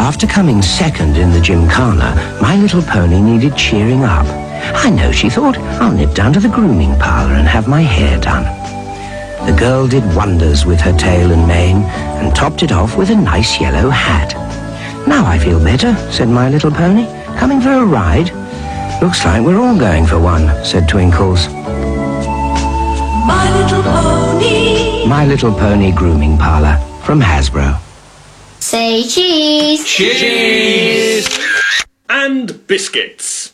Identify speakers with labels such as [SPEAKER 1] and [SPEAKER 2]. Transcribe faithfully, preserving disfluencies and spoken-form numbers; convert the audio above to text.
[SPEAKER 1] After coming second in the gymkhana, My Little Pony needed cheering up. I know, she thought, I'll nip down to the grooming parlour and have my hair done. The girl did wonders with her tail and mane and topped it off with a nice yellow hat. Now I feel better, said My Little Pony. Coming for a ride? Looks like we're all going for one, said Twinkles.
[SPEAKER 2] My Little Pony.
[SPEAKER 1] My Little Pony Grooming Parlour from Hasbro.
[SPEAKER 3] Say cheese.
[SPEAKER 4] Cheese! And biscuits.